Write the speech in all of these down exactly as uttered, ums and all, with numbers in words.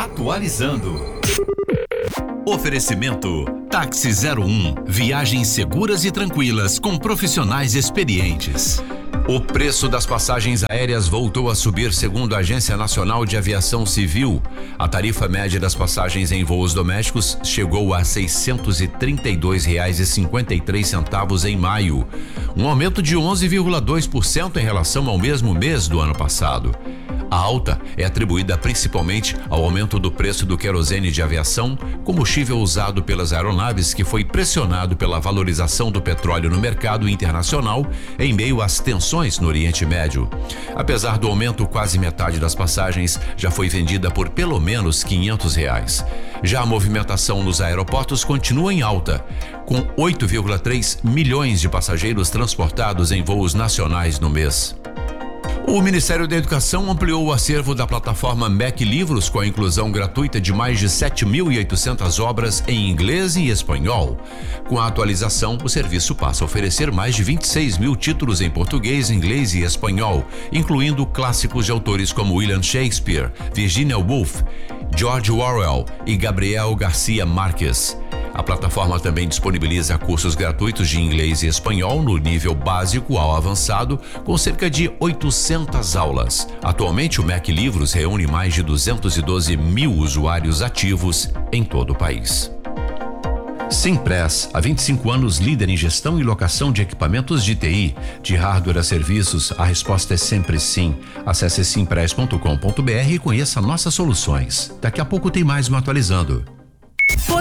Atualizando. Oferecimento Táxi zero um. Viagens seguras e tranquilas com profissionais experientes. O preço das passagens aéreas voltou a subir, segundo a Agência Nacional de Aviação Civil. A tarifa média das passagens em voos domésticos chegou a seiscentos e trinta e dois reais e cinquenta e três centavos em maio, um aumento de onze vírgula dois por cento em relação ao mesmo mês do ano passado. A alta é atribuída principalmente ao aumento do preço do querosene de aviação, combustível usado pelas aeronaves, que foi pressionado pela valorização do petróleo no mercado internacional em meio às tensões no Oriente Médio. Apesar do aumento, quase metade das passagens já foi vendida por pelo menos quinhentos reais. Já a movimentação nos aeroportos continua em alta, com oito vírgula três milhões de passageiros transportados em voos nacionais no mês. O Ministério da Educação ampliou o acervo da plataforma M E C Livros com a inclusão gratuita de mais de sete mil e oitocentas obras em inglês e espanhol. Com a atualização, o serviço passa a oferecer mais de vinte e seis mil títulos em português, inglês e espanhol, incluindo clássicos de autores como William Shakespeare, Virginia Woolf, George Orwell e Gabriel Garcia Marques. A plataforma também disponibiliza cursos gratuitos de inglês e espanhol no nível básico ao avançado, com cerca de oitocentas aulas. Atualmente, o M E C Livros reúne mais de duzentos e doze mil usuários ativos em todo o país. Simpress, há vinte e cinco anos líder em gestão e locação de equipamentos de T I, de hardware a serviços, a resposta é sempre sim. Acesse simpress ponto com ponto br e conheça nossas soluções. Daqui a pouco tem mais um Atualizando.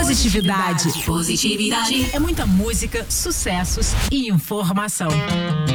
Positividade. Positividade. É muita música, sucessos e informação.